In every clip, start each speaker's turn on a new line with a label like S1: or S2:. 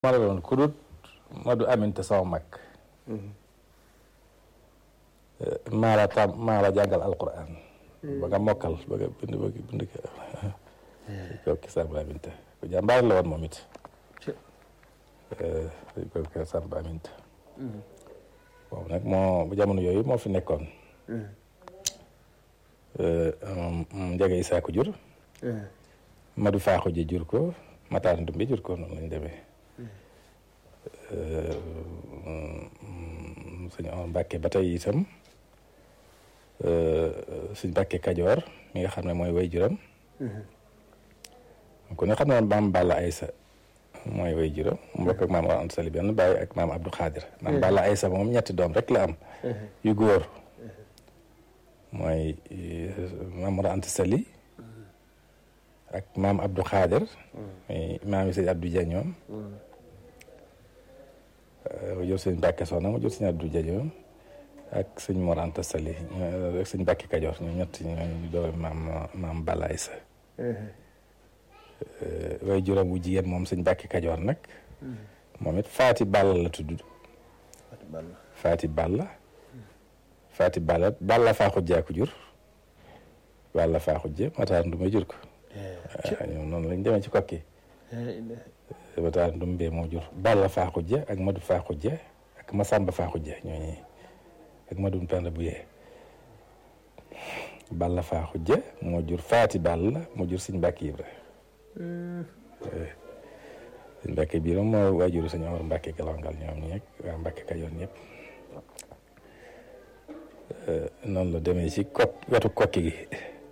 S1: ma la doon ku dut Madu Aminta sama mag maa la jàngal alquran ba nga mokkal ba nga bind kooku Samba Aminta ku jàmbaar la woon moom it kooku Samba Aminta boobu nag moo bu jamono yooyu moo fi nekkoon Njaga Isaa ko jur Madu Faaxu ji jur ko Matar Ndumbe jur ko noonu lañ demee sëñ Omar Mbàkke ba tey itam sëñ Mbàkke Kajoor mi nga xam ne mooy way juram ku ne xam ne maam Balla Aysa mooy way juram mu bokk ak maam Mor Anta Sali benn bàyyi ak maam Abdou Khadir maam Balla Aysa moom ñetti doom rek la am yu góor mooy maam Mor Anta Sali ak maam Abdou Khadir muy maam yi sëñ Abdou Dia ñoom mu jur sëñ Mbàkke Soxna mu jur sëñ Abdou Dia ñoom ak sëñ Mor Anta Sali ak sëñ Mbàkke Kajoor ñoom ñett ñooñu doomi maam Balla Aysa way juróom bu jigéen moom sëñ Mbàkke Kajoor nag moom it Faati Balla la tudd Faati Balla Balla faa xujjaa ko jur Balla faa xujje Matar Ndumbe jur ko ñoom noonu lañ demee ci kokki Matar Ndumbe moo jur Balla faa xujje ak Madu faa xujje ak Masamba faa xujje ñooñu ak Madu Penda bu yee Balla faa xujje moo jur Faati Balla moo jur sëñ Mbàkke Ibra sëñ Mbàkke Ibra moo waajuru sëñ Omar Mbàkke Galongal ñoom ñeeg waa Mbàkke Kajoor ñëpp noonu la demee ci wetu kokki gi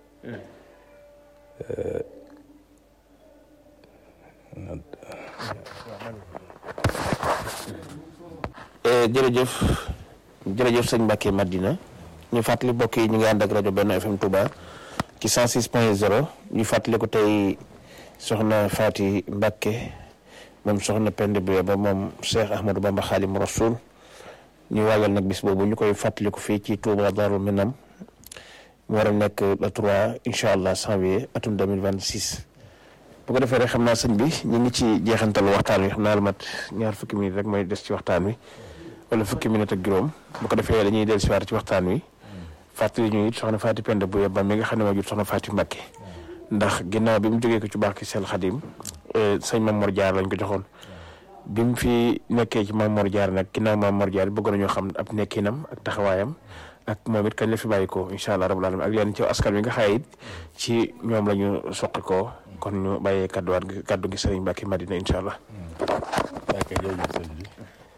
S2: jërëjëf sëñ Mbacke Madina ñu fàttali mbokk yi ñu ngi ànd ak rajo Benno FM Touba ci 106.0 ñu fàttali ko tey soxna Faati Mbacke moom soxna Penda Buye ba moom Cheikh Ahmadou Bamba Xaadimu Rasuul ñu waajal nag bis boobu ñu koy fàttali ko fii ci Touba Darou Minam mu war a nekk le 3 incha allah janvier atum 2026 bu ko defee rek xam naa sëñ bi ñu ngi ci jeexantalu waxtaan wi xam naa lu mat ñaar fukki minute rek mooy des ci waxtaan wi wala fukki minute ak juróom bu ko defee dañuy dellu si waat ci waxtaan wi fàttali ñu it soxna Faati Penda Buye ba mi nga xam ne moo jur soxna Faati Mbàkke ndax ginnaaw bi mu jógee ko ci barke Sel Xadim sëñ Maam Mor Jaar lañ ko joxoon bi mu fi nekkee ci Maam Mor Jaar nag ginnaaw Maam Mor Jaar bëgg nañoo xam ab nekkinam ak taxawaayam ak moom it kañ la fi bàyyi ko incha allah rabbul alamin ak leen ci askan wi nga xaye it ci ñoom la ñu soqi ko kon ñu bàyyee kaddu gi sëriñ Mbacke Madina incha allah.
S1: ok jërëjëf sëñ bi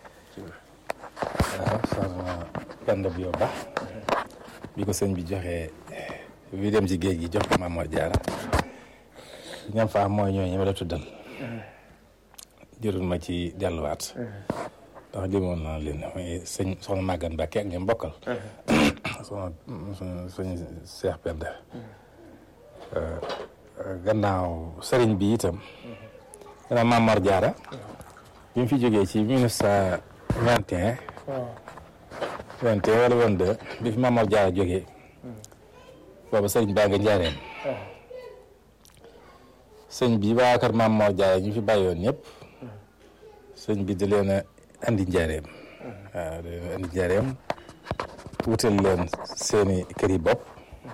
S1: waaw soxna Penda Buye ba bi ko sëñ bi joxee bi dem ci géej gi jox ko Maam Mor Jaara ñam fa am mooy ñooñu ma la tuddal jërul ma ci delluwaat ndax limoon naa leen mooy sëñ soxna Maguette Mbacke ak ñoom bokkal soxna sëñ Cheikh Penda gannaaw sëriñ bi itam gannaaw Maam Mor Jaara bi mu fi jógee ci 1921 wala 22 bi fi Maam Mor Jaara jógee booba sëriñ baa nga njaareem sëñ bi waa kër Maam Mor Jaara ñu fi bàyyoon ñëpp sëñ bi di leen a andi njaareem waaw di leen andi njaareem wutal leen seeni kër yi bopp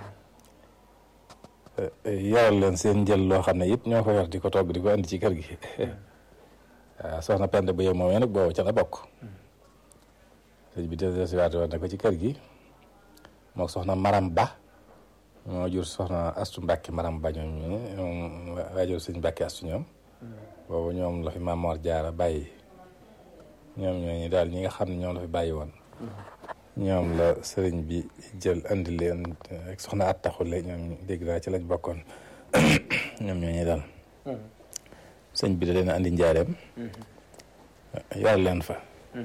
S1: yoral leen seen njël loo xam ne it ñoo ko yor di ko togg di ko andi ci kër gi waaw soxna Penda Buye moom nag boobu ca la bokk sëñ bi desiwaate woon na ko ci kër gi moo soxna Maram Ba moo jur soxna Astu Mbàkke Maram Ba ñoom waajur sëñ Mbàkke Astu ñoom boobu ñoom la fi Maam Mor Jaara bàyyi ñoom ñooñu daal ñi nga xam ne ñoom la fi bàyyi woon ñoom la sëriñ bi jël andi leen ak soxna at taxule ñoom dégg naa ci lañ bokkoon ñoom ñooñu daal sëñ bi da leen andi njaareem yar leen fa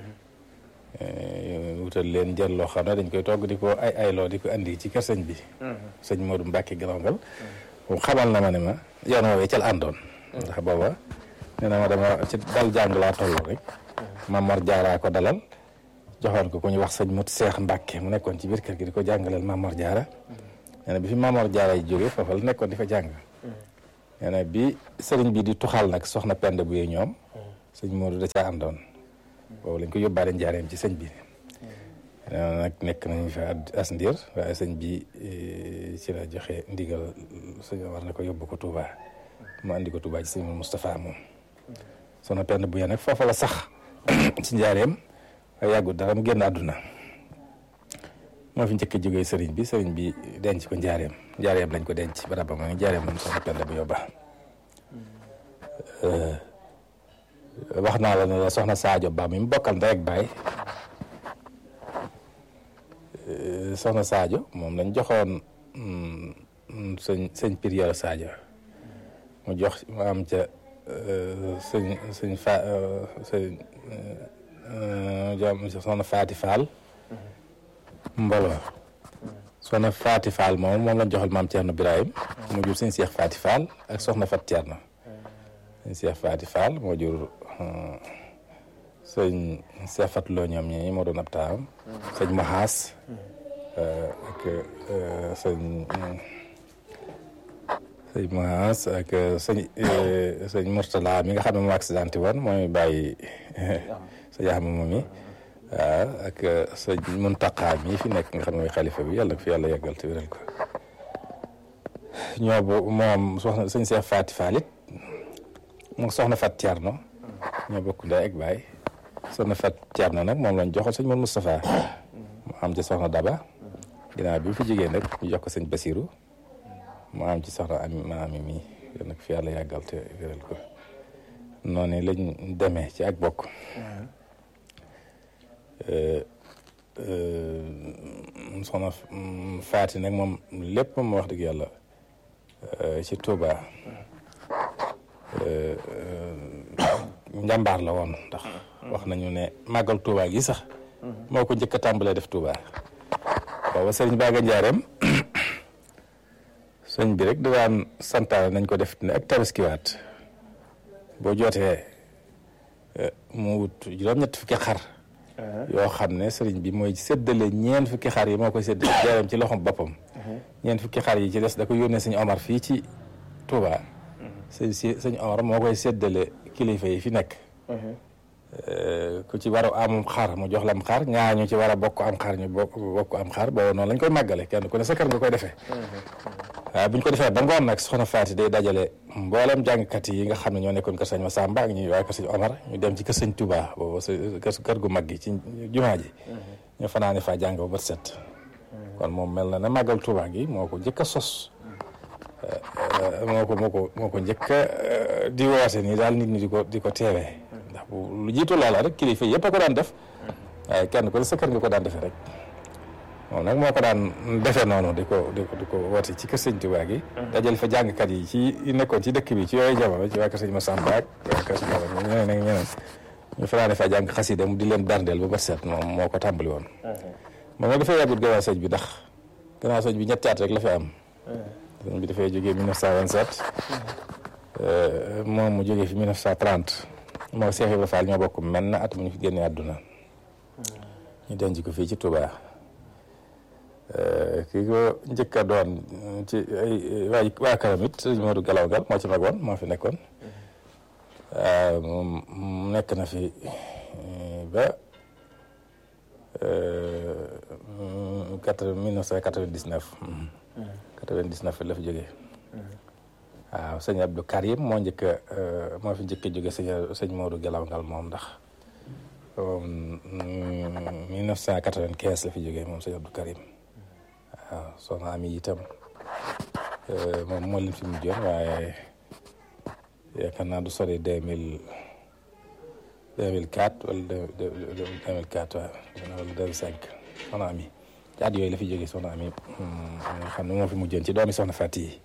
S1: wutal leen jël loo xam ne dañ koy togg di ko ayloo di ko andi ci kër sëñ bi sëñ Modou Mbacke Galongal moom xamal na ma ne ma yoon woowee ca la àndoon ndax booba nee na ma dama ci dal jàng laa toll rek Maam Mor Jaara ko dalal joxoon ko ku ñu wax sëñ Mut Seex Mbàkke mu nekkoon ci biir kër gi di ko jàngaleel Maam Mor Jaara nee na bi fi Maam Mor Jaara yi jógee foofa la nekkoon di fa jàng nee na bi sëriñ bi di tuxal nag soxna Penda Buye ñoom sëñ Modou da caa àndoon boobu lañ ko yóbbaale njaareem ci sëñ bi nag nekk nañu fa as ndiir waaye sëñ bi ci la joxe ndigal sëñ war na ko yóbbu ko Touba mu andi ko Touba ci sëñ Moustapha moom soxna Penda Bouya nag foofa la sax ci njaareem waaye yàggut dara mu génn àdduna moo fi njëkk a jógee sëriñ bi denc ko njaareem lañ ko denc barabam ma ngi njaareem moom soxna Penda Bouya ba wax naa la ne la soxna Sadio Ba mi mu bokkal ndey ak baay soxna Sadio moom lañ joxoon sëñ Pir Yoro Sadio mu jox mu am ca sëñ soxna Faati Fall Mboloo soxna Faati Fall moom lañ joxal maam Thierno Birahim mu jur sëñ Cheikh Faati Fall ak soxna Fat Thierno sëñ Cheikh Faati Fall moo jur sëñ Cheikh Fat Lo ñoom ñi moo doon ab taawam sëñ Mahaas ak sëñ Mahaas ak sëñ Mourtala mi nga xam ne moo accidenté woon mooy bàyyi sëñ Axma moom mi waaw ak sëñ Muntaqa mi fi nekk nga xam ne mooy xalifa bi yàlla fi yàlla yeggal te wéral ko moom soxna sëñ Cheikh Faati Fall it moom soxna Fat Thierno ñoo bokk ndey ak baay soxna Fat Thierno nag moom lañ joxoon sëñ Moustapha mu am ci soxna Daba ginnaaw bi fi jigéen nag ñu jox ko sëñ Basiru mu am ci soxna Ami mi yow nag fi yàlla yàggal te wéral ko noonu lañ demee ci ak bokk soxna Faati nag moom lépp moom wax dëgg yàlla ci Touba njàmbaar la woon ndax wax nañu ne màggal Touba gi sax moo ko njëkk a tàmbalee def Touba booba sëriñ baa nga njaareem sëñ bi rek da daan santaane nañ ko def ne ak tabaskiwaat boo jootee mu wut juróom-ñett fukki xar yoo xam ne sëriñ bi mooy séddale ñeent fukki xar yi moo koy séddale njaareem ci loxom boppam ñeent fukki xar yi ci des da ko yónnee sëñ Omar fii ci Touba sëñ Omar moo koy séddale kilifa yi fi nekk ku ci war a am xar mu jox lam xar ñaar ñu ci war a bokk am xar ñu bokk am xar boobu noonu lañ koy màggale kenn ku ne sa kër nga koy defee waaw bu ñu ko defee ba ngoon nag soxna Faati day dajale mboolem jàngkat yi nga xam ne ñoo nekkoon kër sëñ Masamba ak ñuy waaye kër sëñ Omar ñu dem ci kër sëñ Touba boobu kër gu mag gi ci jumaa ji ñu fanaane faa jàng ba bët set kon moom mel na ne màggal Touba gi moo ko njëkk a sos moo ko njëkk a di woote nii daal nit ñi di ko teewee ndax lu jiitu loola rek kilifa yëpp a ko daan def waaye kenn ko sa kër nga ko daan defee rek moom nag moo ko daan defee noonu di ko woote ci kër sëñ Touba gi dajal fa jàngkat yi ci nekkoon ci dëkk bi ci yooyu jamono ci waa kër sëñ Massamba ak waa kër sëñ ñeneen ak ñeneen ñu fa daan fa jàng xasida mu di leen berndeel ba bët set moom moo ko tàmbali woon moom nag dafay yàggut gannaaw sëñ bi ndax gannaaw sëñ bi ñetti at rek la fi am sëñ bi dafay jógee 1927 moom mu jógee fi 1930 moo Cheikh Ibrahima Fall ñoo bokk mel na at mu ñu fi génnee àdduna ñu denc ko fii ci Touba kii ko njëkk a doon ci ay waa këram it sëñ Modou Galawgal moo ci magoon moo fi nekkoon moom nekk na fi ba 1999 la fi jógee waaw sëñ Abdou Karim moo fi njëkk a jóge sëñ Modou Galawgal moom ndax 1995 la fi jógee moom sëñ Abdou Karim waaw soxna Ami itam moom moo leen fi mujjoon waaye yaakaar naa du sori 2004 wala 2004 wala 2005 soxna Ami ci at yooyu la fi jógee soxna Ami nga xam ne moo fi mujjoon ci doomi soxna Faati yi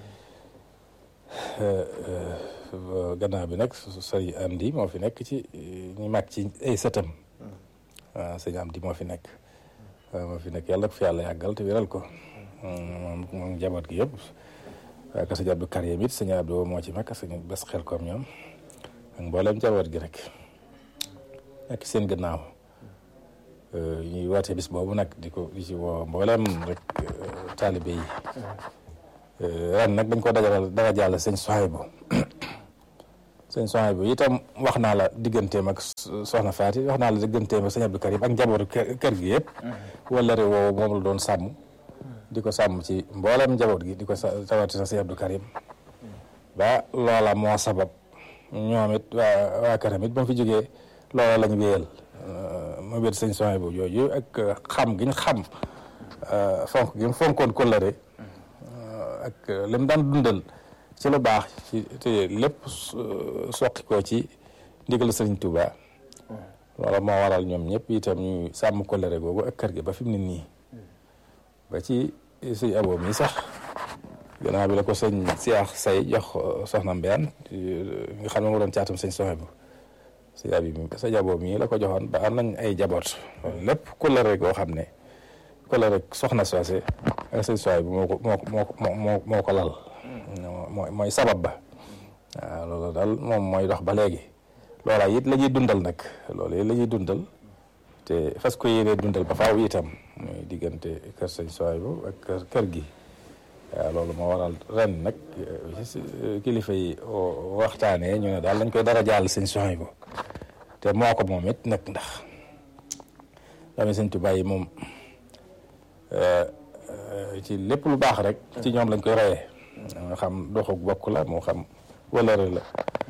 S1: gannaaw bi nag sëñ Amdi moo fi nekk ci ñu mag ci ay sëtam waaw sëñ Amdi moo fi nekk yàlla ko fi yàlla yàggal te wéral ko moom njaboot gi yëpp waaye ko sëñ Abdou Karim it sëñ Abdou moo ci mag sëñ bés xel koom ñoom ak mboolem njaboot gi rek nekk seen gannaaw ñuy woote bis boobu nag di ci woo mboolem rek taalibe yi ren nag dañ ko dara jàll sëñ sëñ Sohaybu bu itam wax naa la digganteem ak soxna Faati wax naa la digganteem ak sëñ Abdou Karim ak njabootu kër gi yëpp wala re woowu moom la doon sàmm di ko sàmm ci mboolem njaboot gi di ko tawatina sëñ Abdou Karim ba loola moo sabab ñoom it waa këram it ba mu fi jógee loola lañ wéyal ma wéet sëñ Sohaybu bu jooju ak xam giñ xam fonk gi mu fonkoon kóllëre ak li mu daan dundal ci lu baax ci te lépp soqi ko ci ndigal sëriñ Touba loola moo waral ñoom ñëpp itam ñuy sàmm kóllëre googu ak kër gi ba fi mu ne nii ba ci sëñ Abo mi sax gannaaw bi la ko sëñ Cheikh Say jox soxna Mbène nga xam ne moo doon caatam sëñ Sohaybu sëñ Abo mi la ko joxoon ba am nañ ay jaboot lépp kóllëre goo xam ne kóllëre soxna soose ak sëñ Sohaybu moo ko lal mooy sabab ba waaw loolu daal moom mooy dox ba léegi loola it la ñuy dundal nag loolu it la ñuy dundal te fas ko yéenee dundal ba faaw itam muy diggante kër sëñ Sohaybu ak kër gi waaw loolu moo waral ren nag kilifa yi waxtaanee ñu ne daal lañ koy dara jaal sëñ Sohaybu te moo ko moom it nag ndax dami sëñ Tuubaa yi moom ci lépp lu baax rek ci ñoom lañ koy royee moo xam doxuk bokk la moo xam wëlëre la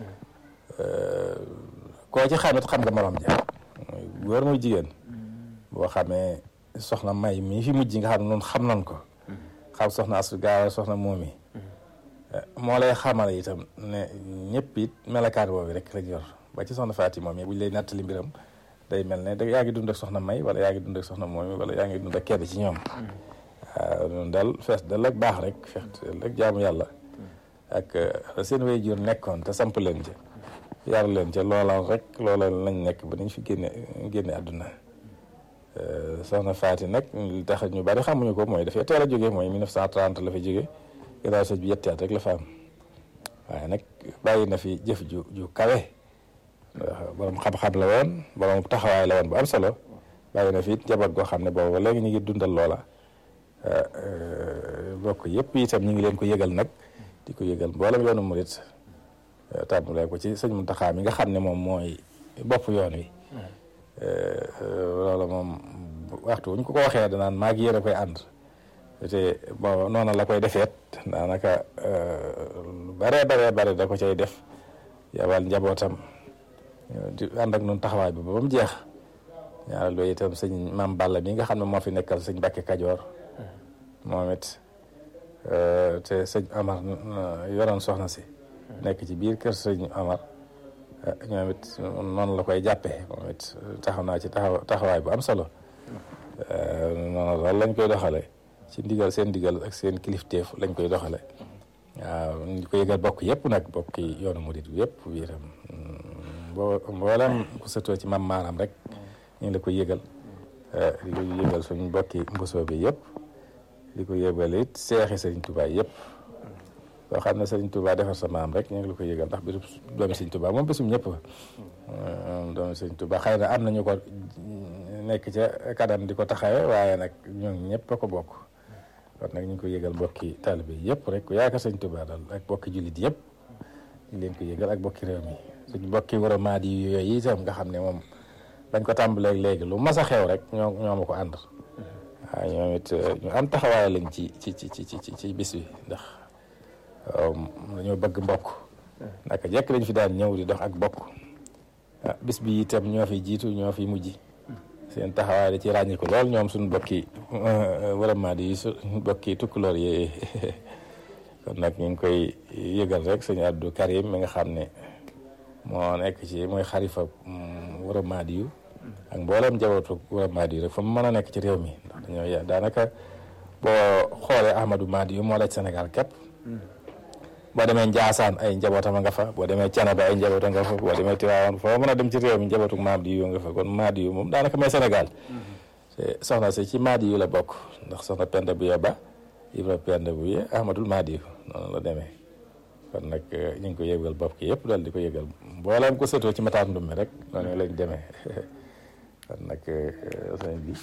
S1: koo ci xamit xam nga morom ja mooy góor muy jigéen boo xamee soxna May mii fi mujj nga xam ne noonu xam nañ ko xam soxna Astu Gaawal soxna Moomi moo lay xamal itam ne ñëpp it melakaat boobu rek lañ yor ba ci soxna Faati moom yi buñ lay nattali mbiram day mel ne da yaa ngi dund ak soxna May wala yaa ngi dund ak soxna Moomi wala yaa ngi dund ak kenn ci ñoom waaw noonu daal fees dal ak baax rek fees dal ak jaamu yàlla ak seen waajur nekkoon te samp leen ca yar leen ca loola rek loola lañ nekk ba nañ fi génne àdduna soxna Faati nag li tax ñu bari xamuñu ko mooy dafay teel a jóge mooy 1930 la fa jóge gannaaw sëñ bi yetti at rek la fa am waaye nag bàyyi na fi jëf ju kawe borom xam-xam la woon borom taxawaay la woon bu am solo bàyyi na fi njaboot goo xam ne boobu léegi ñu ngi dundal loola bokk yëpp itam ñu ngi leen ko yëgal nag di ko yëgal mboolem yoonu murit tàmbalee ko ci sëñ Muntaxa mi nga xam ne moom mooy bopp yoon wi loolu moom waxtu wuñ ko waxee danaan maa ngi yéen a koy ànd te bon noonu la koy defeet daanaka bare da ko cay def yabal njabootam di ànd ak noonu taxawaay bi ba mu jeex ñaareel ba itam sëñ Maam Balla mi nga xam ne moo fi nekkal sëñ Mbàkke Kajoor moom it te sëñ Amar yoroon soxna si nekk ci biir kër sëñ Amar ñoom it noonu la koy jàppee moom it taxaw naa ci taxawaay bu am solo noonu daal lañ koy doxale ci ndigal seen ndigal ak seen kilifteef lañ koy doxale waaw ñu ko yëgal bokk yëpp nag bokki yoonu murit bi yëpp biiram mboolem ku sëtoo ci mam maaram rek ñu ngi la koy yëgal di ko yëgal suñ bokki mbusoo bi yëpp di ko yëgal it seexi Sëriñ Tuubaa yëpp loo xam ne Sëriñ Tuubaa defar sa maam rek ñu ngi la koy yëgal ndax bisu doomi Sëriñ Tuubaa moom bésum ñëpp doomi Sëriñ Tuubaa xëy na am nañu ko nekk ca kanam di ko taxawee waaye nag ñoom ñëpp a ko bokk kon nag ñu ngi ko yëgal bokki taalibe yëpp rek ku yaakaar Sëriñ Tuubaa daal ak bokki jullit yëpp ñu leen ko yëgal ak bokki réew mi suñ bokki war a maadi yooyu itam nga xam ne moom dañ ko tàmbalee léegi lu mas a xew rek ñoo ma ko ànd waaw ñoom it ñu am taxawaay lañ ci bis bi ndax dañoo bëgg mbokk naka jekk dañ fi daan ñëw di dox ak bokk bis bi itam ñoo fi jiitu ñoo fi mujj seen taxawaay da ci ràññi ko lool ñoom suñu bokki vraiment di suñu bokki tukkuloor yi kon nag ñu ngi koy yëgal rek sëñ Abdou Karim mi nga xam ne moo nekk ci mooy xarifa Wuro Madiyu ak mboolem jabootu Wuro Madiyu rek fa mu mën a nekk ci réew mi ndax dañoo daanaka boo xoolee Ahmadou Madiyu moo la Sénégal képp boo demee Njaasaan ay njabootam a nga fa boo demee Canaba ay njabootam nga fa boo demee Tiwaawan foo mën a dem ci réew mi njabootu Madiyu nga fa kon Madiyu moom daanaka mooy Sénégal te soxna si ci Madiyu la bokk ndax soxna Penda Buye Ba Ibra Penda Buye Ahmadul Madiyu noonu la demee kon nag ñu ngi ko yëgal bopp ki yëpp daal di ko yëgal mbooleem ko sëtoo ci Matar Ndumbe rek noonu lañ demee kon nag sëñ bi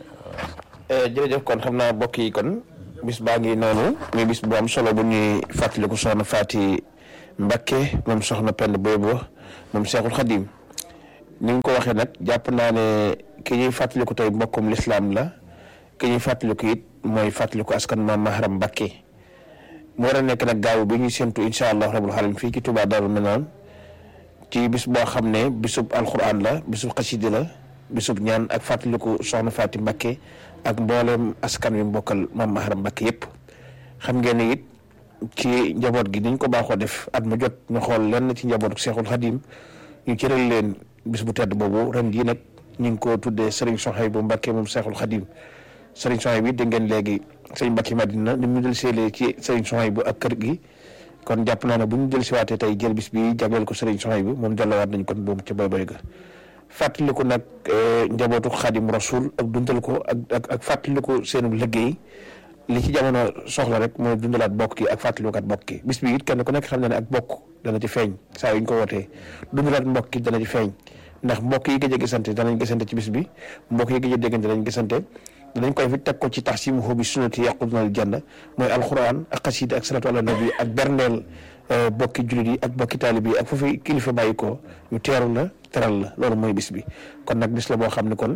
S2: jërëjëf kon xam naa bokk yi kon bis baa ngi noonu muy bis bu am solo bu ñuy fàttaliku soxna Faati Mbakke moom soxna Penda Boybo moom Cheikhul Khadim. ni nga ko waxee nag jàpp naa ne ki ñuy fàttaliku tey mbokkum lislaam la ki ñuy fàttaliku it mooy fàttaliku askan maam Maharam Mbakke mu war a nekk nag gaaw bi ñuy séntu incha allah rabbul alamin fii ci Touba Darou Minane ci bis boo xam ne bisub alquran la bisub xasida la bisub ñaan ak fàttaliku soxna Faati Mbakke ak mboolem askan wi mbokkal maam Maharam Mbakke yëpp xam ngeen ne it ci njaboot gi niñ ko baaxoo def at mu jot ñu xool lenn ci njabootu Seexul Xadim ñu cëral leen bis bu tedd boobu ren jii nag ñu ngi ko tuddee Serigne Souhaïbou Mbacké moom Seexul Xadim Serigne Souhaïbou bi dégg ngeen léegi Serigne Mbacké Madina ni mu del seelee ci Serigne Souhaïbou ak kër gi kon jàpp naa ne bu ñu del siwaatee tey jël bis bi jagleel ko Serigne Souhaïbou moom delluwaat nañ kon boobu ca boy ga fàttaliku nag njabootu Xadim Rasul ak dundal ko ak fàttaliku seenu liggéey li ci jamono soxla rek mooy dundalaat bokk ki ak fàttalikukat bokk ki bis bi it kenn ku nekk xam na ne ak bokk dana ci feeñ saa yu ñu ko wootee dundalaat mbokk ki dana ci feeñ ndax mbokk yi gëj a gisante danañ gisante ci bis bi mbokk yi gëj a déggante danañ gisante danañ koy fi teg ko ci taxsimuhu bi sunnati yaqudunal janna mooy alquran ak xasida ak salatu ala nabi ak berndeel bokki jullit yi ak bokki taalib yi ak foofu kilifa bàyyi ko ñu teeru la teral la loolu mooy bis bi kon nag bis la boo xam ne kon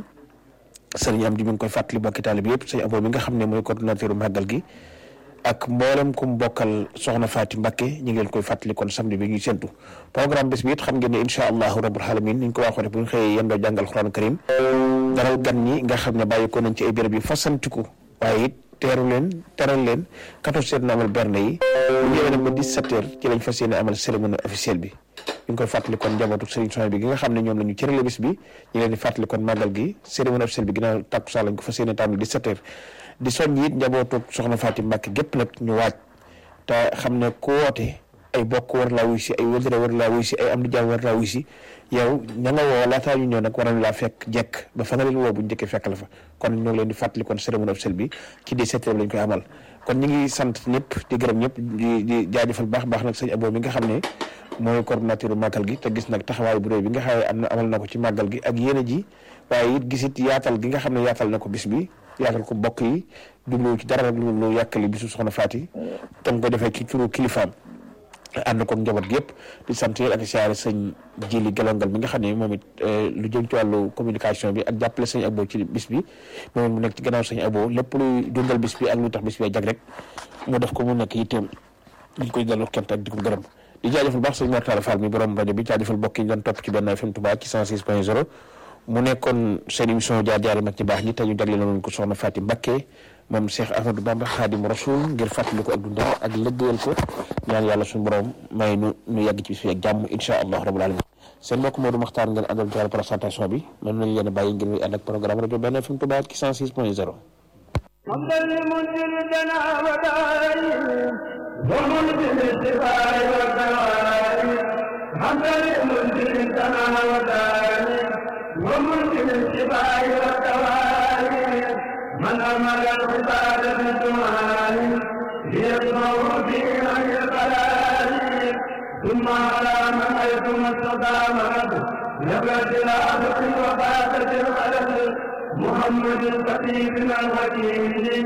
S2: sëriñ am di mi ngi koy fàttali bokki taalib yëpp sëñ Abo bi nga xam ne mooy coordonnateur màggal gi ak mboolem ku mu bokkal soxna Faati Mbakke ñu ngi leen koy fàttali kon samedi bi ñuy séntu programme bés bi it xam ngeen ne incha allahu rabbul alamin ni ñu ko waxoo rek bu ñu xëyee yendoo jàngal Alxuraan karim daral gan ñi nga xam ne bàyyi ko nañ ci ay béréb yi fasantiku waaye it teeru leen teral leen 14h na amal berne yi bu ñëwee nag ba 17h ci lañ fas yéene amal cérémonie officielle bi ñu ngi koy fàttali kon njabootu Serigne Souhaïbou bi gi nga xam ne ñoom la ñu cërale bis bi ñu leen di fàttali kon màggal gi cérémonie officielle bi ginnaaw takkusaan lañ ko fas yéene tàmbali 17h di soññ it njabootu soxna Faati Mbakke gépp nag ñu waaj te xam ne ku woote ay bokk war laa wuy si ay wëldëre war laa wuy si ay am di jàmm war laa wuy si yow ña nga woo laataa ñu ñëw nag war nañ laa fekk jekk ba fa nga leen woo bu ñu njëkkee fekk la fa kon ñoo ngi leen di fàttali kon cérémonie officielle bi ci 17h lañ koy amal kon ñu ngi sant ñëpp di gërëm ñëpp di jaajëfal baax nag sëñ Abo mi nga xam ne mooy coordonnateur màggal gi te gis nag taxawaay bu réy bi nga xam ne amal na ko ci màggal gi ak yéene ji waaye it gisit yaatal gi nga xam ne yaatal na ko bis bi yaatal ko bokk yi jublu ci dara rek lu yàkkali bisu soxna Faati tam ko defee ci turu kilifaam ànd ko njaboot gi yëpp di sant yéen ak siyaare sëñ Jili Gelongal bi nga xam ne moom it lu jëm ci wàllu communication bi ak jàppale sëñ Abo ci bis bi moom mu nekk ci gannaaw sëñ Abo lépp luy dundal bis bi ak lu tax bis bi jag rek mu def ko mu nekk yitteem ñu koy delloo kent ak di ko gërëm di jaajëfal baax sëñ Mortala Fall mi borom rajo bi jaajëfal mbokk yi ñu doon topp ci Benno FM Touba ci 106.0 mu nekkoon seen émission jaar-jaari mag ci baax ñi te ñu jagle noonu ko soxna Faati Mbakke moom Cheikh Ahmadou Bamba Xaadim Rasul ngir fàttali ko ak dundal ak lëggéeyal ko ñaan yàlla suñu borom may nu yàgg ci bis bi ak jàmm insha allah rabbul alamin seen mbokk Modou Makhtar ngeen àndal ci présentation bi mën nañ leen a bàyyi ngir ànd ak programme rajo Benno FM Touba ci 106.0
S3: وملك الشفاء والدوائر من أمر العباد بالدعاء ليسمع في عن القلائل ثم على من حيثم استقامت نبت العبد وفاتت الخلل محمد الخفيف الحكيم